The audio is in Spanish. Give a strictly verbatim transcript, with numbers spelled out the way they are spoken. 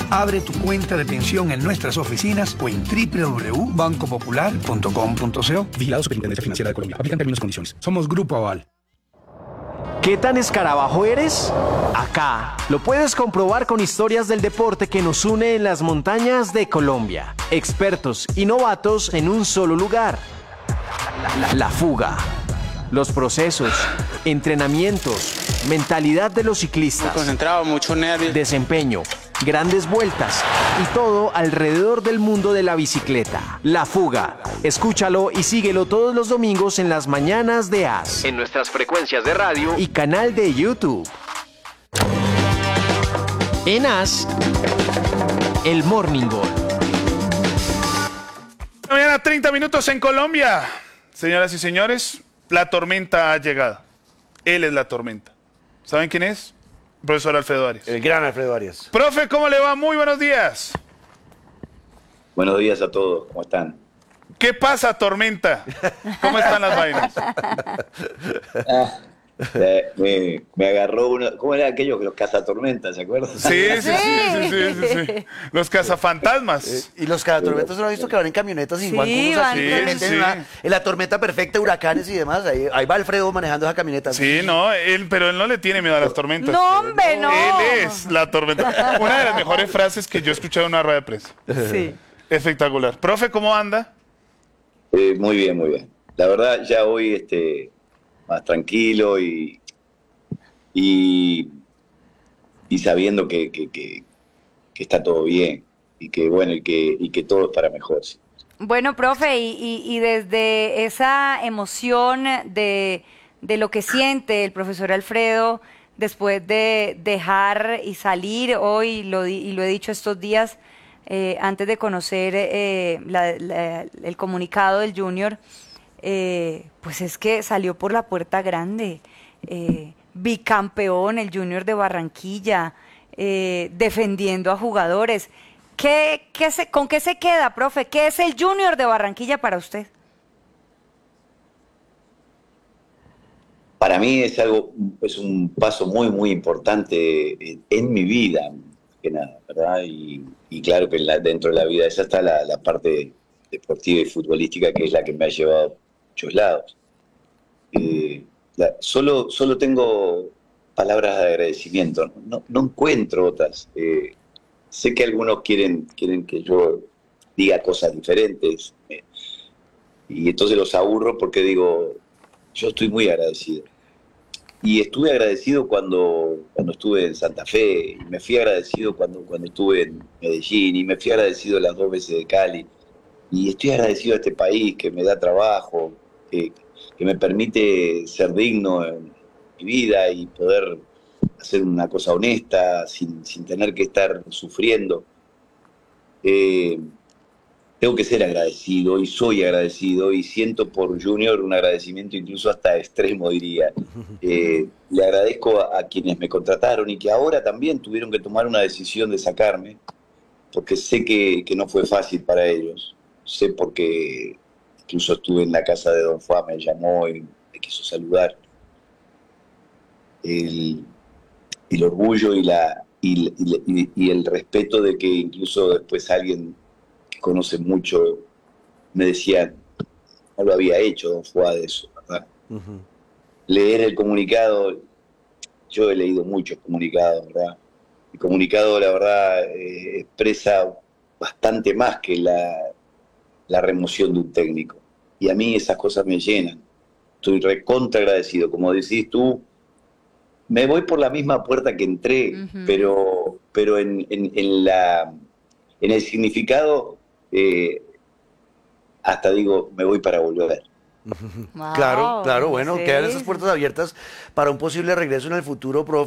Abre tu cuenta de pensión en nuestras oficinas o en doble u doble u doble u punto banco popular punto com punto co. Vigilado Superintendencia Financiera de Colombia. Aplican términos y condiciones. Somos Grupo Aval. ¿Qué tan escarabajo eres? Acá lo puedes comprobar con historias del deporte que nos une en las montañas de Colombia. Expertos y novatos en un solo lugar. La, la fuga. Los procesos, entrenamientos, mentalidad de los ciclistas. Muy concentrado, mucho nervio. Desempeño, grandes vueltas y todo alrededor del mundo de la bicicleta. La Fuga. Escúchalo y síguelo todos los domingos en las mañanas de A S. En nuestras frecuencias de radio y canal de YouTube. En A S, el Morning Goal. Mañana treinta minutos en Colombia. Señoras y señores, la tormenta ha llegado. Él es la tormenta. ¿Saben quién es? El profesor Alfredo Arias. El gran Alfredo Arias. Profe, ¿cómo le va? Muy buenos días. Buenos días a todos, ¿cómo están? ¿Qué pasa, tormenta? ¿Cómo están las vainas? Ah, eh, me, me agarró uno, ¿cómo era aquello que los cazatormentas, ¿se acuerdan? Sí, sí, sí, sí, sí, sí, sí. Los cazafantasmas. Eh, y los cazatormentas ¿no han visto que van en camionetas y Sí, van con unos van así, sí, se meten sí. en, una- en la tormenta perfecta, huracanes y demás. Ahí, ahí va Alfredo manejando esa camioneta. Sí, no, él, pero él no le tiene miedo a las tormentas. No, hombre, no. Él es la tormenta. Una de las mejores frases que yo he escuchado en una rueda de prensa. Sí. Espectacular. Profe, ¿cómo anda? Eh, muy bien, muy bien. La verdad, ya hoy este, más tranquilo y, y, y sabiendo que, que, que, que está todo bien y que bueno y que, y que todo es para mejor. Sí. Bueno, profe, y, y, y desde esa emoción de, de lo que siente el profesor Alfredo después de dejar y salir hoy, lo, di- y lo he dicho estos días, eh, antes de conocer eh, la- la- el comunicado del Junior, eh, pues es que salió por la puerta grande, eh, bicampeón el Junior de Barranquilla, eh, defendiendo a jugadores. ¿Qué, qué se, ¿Con qué se queda, profe? ¿Qué es el Junior de Barranquilla para usted? Para mí es algo, es un paso muy, muy importante en, en mi vida, más que nada, ¿verdad? Y, y claro que en la- dentro de la vida esa está la, la parte deportiva y futbolística, que es la que me ha llevado a muchos lados. Eh, la- solo, solo tengo palabras de agradecimiento, no, no encuentro otras. Eh, sé que algunos quieren, quieren que yo diga cosas diferentes, eh, y entonces los aburro porque digo, yo estoy muy agradecido. Y estuve agradecido cuando, cuando estuve en Santa Fe, y me fui agradecido cuando, cuando estuve en Medellín, y me fui agradecido las dos veces de Cali. Y estoy agradecido a este país que me da trabajo, que, que me permite ser digno en mi vida y poder hacer una cosa honesta sin, sin tener que estar sufriendo. Eh, Tengo que ser agradecido y soy agradecido y siento por Junior un agradecimiento incluso hasta extremo, diría. Eh, le agradezco a, a quienes me contrataron y que ahora también tuvieron que tomar una decisión de sacarme, porque sé que, que no fue fácil para ellos. Sé porque incluso estuve en la casa de Don Fuá, me llamó y me quiso saludar. El, el orgullo y, la, y, y, y el respeto de que incluso después alguien que conoce mucho me decía, no lo había hecho Don Fuá de eso, ¿verdad? Uh-huh. Leer el comunicado, yo he leído muchos comunicados, ¿verdad? El comunicado, la verdad, eh, expresa bastante más que la, la remoción de un técnico. Y a mí esas cosas me llenan. Estoy recontra agradecido. Como decís tú, me voy por la misma puerta que entré, uh-huh. pero, pero en, en, en, la, en el significado, eh, hasta digo, me voy para volver. Wow, claro, claro, bueno, sí. Quedan esas puertas abiertas para un posible regreso en el futuro, profe.